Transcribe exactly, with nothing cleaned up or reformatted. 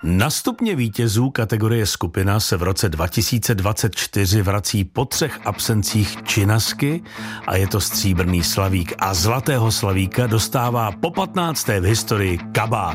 Na stupně vítězů kategorie skupina se v roce dva tisíce dvacet čtyři vrací po třech absencích Činasky a je to stříbrný slavík. A zlatého slavíka dostává po patnácté v historii Kabát.